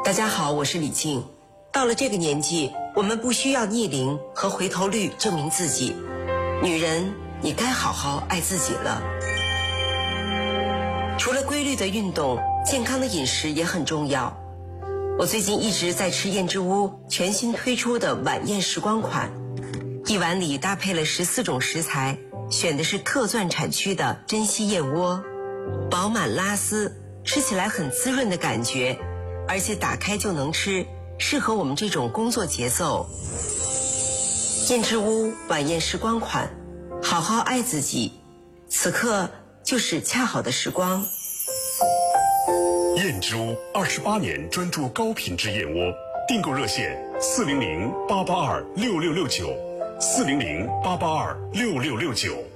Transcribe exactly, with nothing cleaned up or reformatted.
大家好，我是李静。到了这个年纪，我们不需要逆龄和回头率证明自己。女人，你该好好爱自己了。除了规律的运动，健康的饮食也很重要。我最近一直在吃燕之屋全新推出的晚宴时光款，一碗里搭配了十四种食材，选的是特钻产区的珍稀燕窝，饱满拉丝，吃起来很滋润的感觉，而且打开就能吃，适合我们这种工作节奏。燕之屋晚宴时光款，好好爱自己，此刻就是恰好的时光。 燕之屋二十八年专注高品质燕窝，订购热线四零零八八二六六六九，四零零八八二六六六九。